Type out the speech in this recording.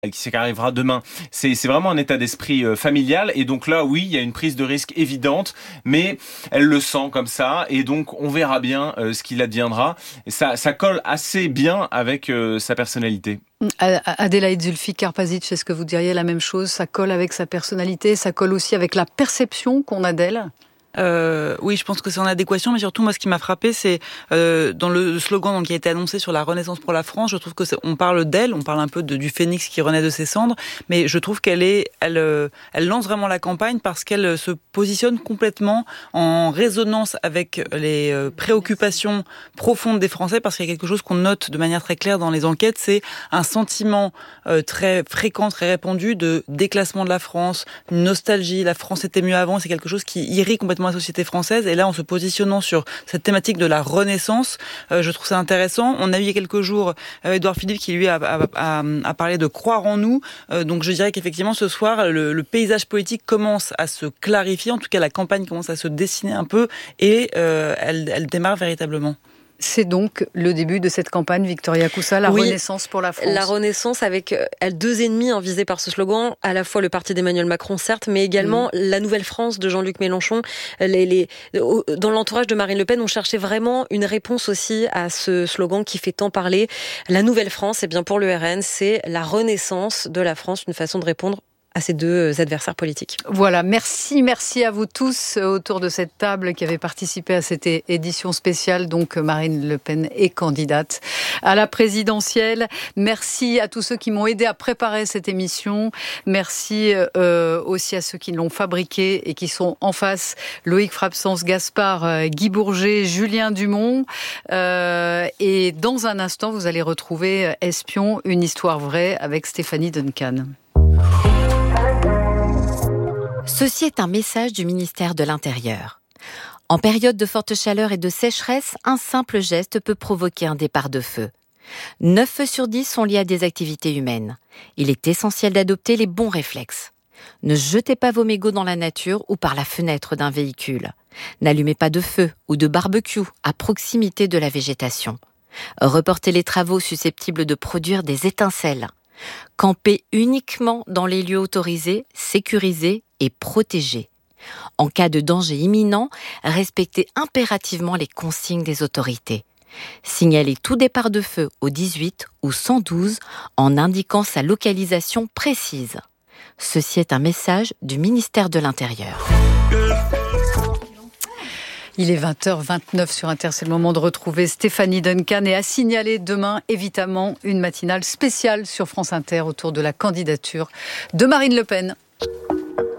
qui arrivera demain. C'est vraiment un état d'esprit familial, et donc là, oui, il y a une prise de risque évidente, mais elle le sent comme ça, et donc on verra bien ce qu'il adviendra. Et ça colle assez bien avec sa personnalité. Adélaïde Zulfi-Karpazic, est-ce que vous diriez la même chose? Ça colle avec sa personnalité, ça colle aussi avec la perception qu'on a d'elle? Oui, je pense que c'est en adéquation, mais surtout moi ce qui m'a frappé, c'est dans le slogan donc, qui a été annoncé sur la Renaissance pour la France. Je trouve que on parle d'elle, on parle un peu du phénix qui renaît de ses cendres, mais je trouve elle lance vraiment la campagne parce qu'elle se positionne complètement en résonance avec les préoccupations profondes des Français, parce qu'il y a quelque chose qu'on note de manière très claire dans les enquêtes, c'est un sentiment très fréquent, très répandu de déclassement de la France, une nostalgie. La France était mieux avant. C'est quelque chose qui irrite complètement la société française, et là en se positionnant sur cette thématique de la Renaissance, je trouve ça intéressant. On a eu il y a quelques jours Édouard Philippe qui lui a parlé de croire en nous, donc je dirais qu'effectivement ce soir le paysage politique commence à se clarifier, en tout cas la campagne commence à se dessiner un peu, et elle démarre véritablement. C'est donc le début de cette campagne, Victoria Coussa, la Renaissance pour la France. La Renaissance avec deux ennemis visés par ce slogan, à la fois le parti d'Emmanuel Macron, certes, mais également la Nouvelle France de Jean-Luc Mélenchon. Dans l'entourage de Marine Le Pen, on cherchait vraiment une réponse aussi à ce slogan qui fait tant parler. La Nouvelle France, bien pour le RN, c'est la Renaissance de la France, une façon de répondre à ces deux adversaires politiques. Voilà, merci à vous tous autour de cette table qui avez participé à cette édition spéciale. Donc Marine Le Pen est candidate à la présidentielle. Merci à tous ceux qui m'ont aidé à préparer cette émission. Merci aussi à ceux qui l'ont fabriquée et qui sont en face. Loïc Frabsens, Gaspard Guy Bourget, Julien Dumont. Et dans un instant, vous allez retrouver Espion, une histoire vraie avec Stéphanie Duncan. Ceci est un message du ministère de l'Intérieur. En période de forte chaleur et de sécheresse, un simple geste peut provoquer un départ de feu. 9 feux sur 10 sont liés à des activités humaines. Il est essentiel d'adopter les bons réflexes. Ne jetez pas vos mégots dans la nature ou par la fenêtre d'un véhicule. N'allumez pas de feu ou de barbecue à proximité de la végétation. Reportez les travaux susceptibles de produire des étincelles. Campez uniquement dans les lieux autorisés, sécurisés et protégés. En cas de danger imminent, respectez impérativement les consignes des autorités. Signalez tout départ de feu au 18 ou 112 en indiquant sa localisation précise. Ceci est un message du ministère de l'Intérieur. Il est 20h29 sur Inter, c'est le moment de retrouver Stéphanie Duncan et à signaler demain, évidemment, une matinale spéciale sur France Inter autour de la candidature de Marine Le Pen.